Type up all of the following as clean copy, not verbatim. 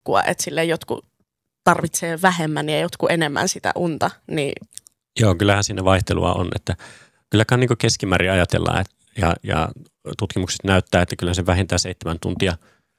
nukkua, että silleen jotkut tarvitsee vähemmän ja jotkut enemmän sitä unta. Niin. Joo, kyllähän siinä vaihtelua on, että kylläkään niin keskimäärin ajatellaan ja tutkimukset näyttää, että kyllä se vähintään 7 tuntia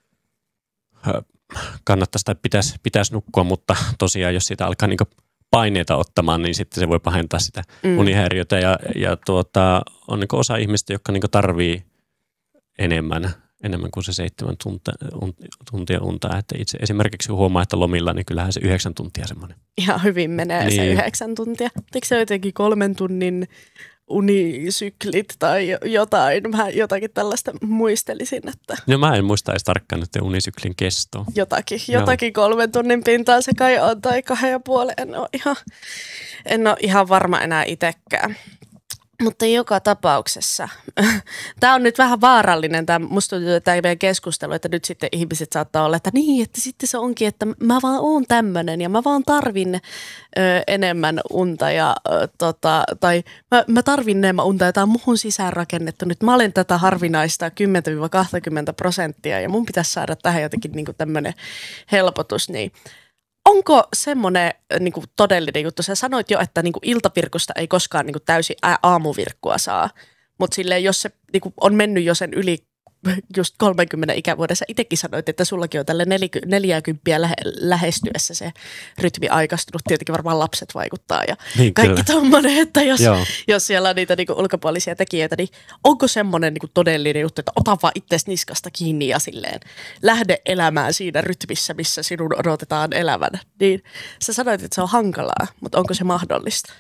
kannattaisi tai pitäisi nukkua, mutta tosiaan jos sitä alkaa niin paineita ottamaan, niin sitten se voi pahentaa sitä unihäiriötä ja on niin osa ihmistä, jotka niin tarvii enemmän kuin se 7 tuntia unta. Että itse esimerkiksi huomaa, että lomilla, niin kyllähän se 9 tuntia semmoinen. Ihan hyvin menee niin. Se 9 tuntia. Eikö se jotenkin 3 tunnin unisyklit tai jotain? Mä jotakin tällaista muistelisin, että... No mä en muista edes tarkkaan nyt unisyklin kestoa. Jotakin 3 tunnin pintaa se kai on tai 2,5. En ole ihan varma enää itsekään. Mutta joka tapauksessa, tämä on nyt vähän vaarallinen, musta tuntuu tämä meidän keskustelu, että nyt sitten ihmiset saattaa olla, että niin, että sitten se onkin, että mä vaan oon tämmöinen ja mä vaan tarvin enemmän unta tai mä tarvin enemmän unta ja tämä on muhun sisään rakennettu. Nyt mä olen tätä harvinaista 10-20% ja mun pitäisi saada tähän jotenkin niin kuin tämmöinen helpotus, niin... Onko semmoinen niin kuin todellinen juttu? Sä sanoit jo, että niin kuin iltavirkusta ei koskaan niin kuin täysin aamuvirkkua saa, mutta silleen, jos se niin kuin on mennyt jo sen yli just 30 ikävuodessa, itsekin sanoit, että sullakin on tälle 40 lähestyessä se rytmi aikaistunut. Tietenkin varmaan lapset vaikuttaa ja niin, kaikki tommoinen, että jos siellä on niitä niinku ulkopuolisia tekijöitä, niin onko semmoinen niinku todellinen juttu, että ota vaan itseäsi niskasta kiinni ja silleen lähde elämään siinä rytmissä, missä sinun odotetaan elävän. Niin sä sanoit, että se on hankalaa, mutta onko se mahdollista?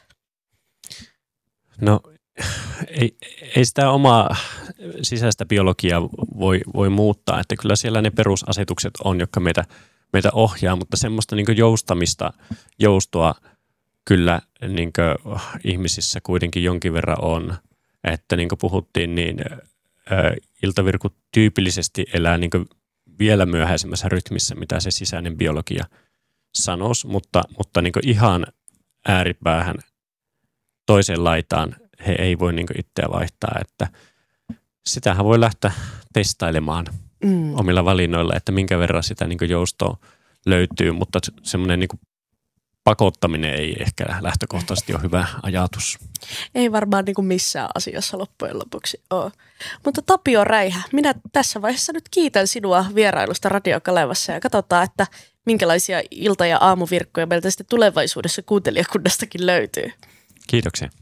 No ei sitä omaa sisäistä biologiaa voi muuttaa, että kyllä siellä ne perusasetukset on, jotka meitä ohjaa, mutta semmoista niin joustoa kyllä niin ihmisissä kuitenkin jonkin verran on, että niin kuin puhuttiin, niin iltavirkut tyypillisesti elää niin vielä myöhäisemmässä rytmissä, mitä se sisäinen biologia sanoisi, mutta niin ihan ääripäähän toiseen laitaan he ei voi niin itseä vaihtaa, että sitähän voi lähteä testailemaan omilla valinnoilla, että minkä verran sitä niin joustoa löytyy, mutta semmoinen niin pakottaminen ei ehkä lähtökohtaisesti ole hyvä ajatus. Ei varmaan niin missään asiassa loppujen lopuksi ole. Mutta Tapio Räihä, minä tässä vaiheessa nyt kiitän sinua vierailusta Radio Kalevassa ja katsotaan, että minkälaisia ilta- ja aamuvirkkoja meiltä sitten tulevaisuudessa kuuntelijakunnastakin löytyy. Kiitoksia.